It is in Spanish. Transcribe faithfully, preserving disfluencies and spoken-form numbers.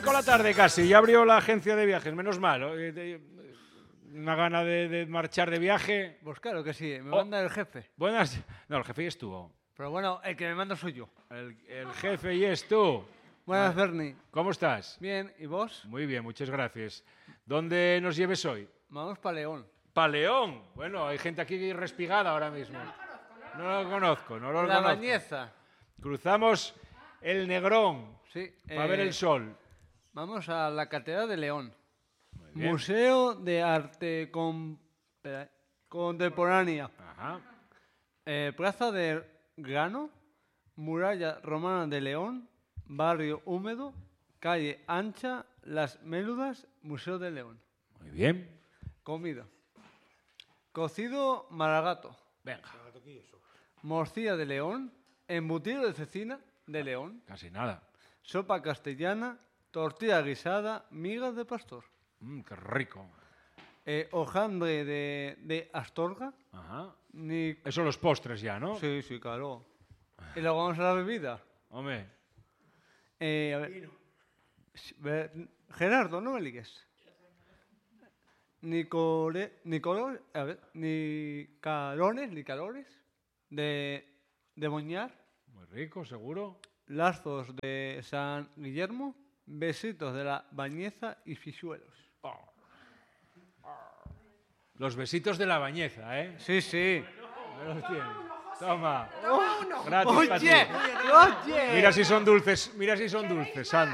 cinco de la tarde casi, ya abrió la agencia de viajes, menos mal. eh, de- Una gana de, de marchar de viaje. Pues claro que sí, me Oh. manda el jefe. Buenas. No, el jefe ya estuvo. Pero bueno, el que me manda soy yo. El, el jefe y es tú. Buenas, Bernie. ¿Cómo estás? Bien, ¿y vos? Muy bien, muchas gracias. ¿Dónde nos lleves hoy? Vamos para León. Pa' León. Bueno, hay gente aquí respigada ahora mismo. No lo conozco, no lo La conozco. Bañeza. Cruzamos el Negrón Sí. para eh, ver el sol. Vamos a la Catedral de León. Muy bien. Museo de Arte Con- espera, Contemporánea. Ajá. Eh, Plaza de Grano. Muralla Romana de León. Barrio Húmedo. Calle Ancha. Las Méludas. Museo de León. Muy bien. Comida. Cocido maragato. Venga, Morcilla de León. Embutido de cecina de León. casi nada. Sopa castellana. Tortilla guisada. Migas de pastor. Mm, qué rico. Eh, hojaldre de, de Astorga. Ajá. Ni... Eso los postres ya, ¿no? Sí, sí, claro. Y luego vamos a la bebida. Hombre, Eh, a ver. Sí, ve- Gerardo, no me ligues. Nicole, Nicolor, a ver, Nicalones, Nicalones, de, de Boñar, muy rico, seguro. Lazos de San Guillermo, Besitos de la Bañeza y Fisuelos. Los besitos de la bañeza, ¿eh? Sí, sí. Ahí los tienes. Toma. Gratis para ti. Oye, oye. Mira si son dulces, mira si son dulces, anda.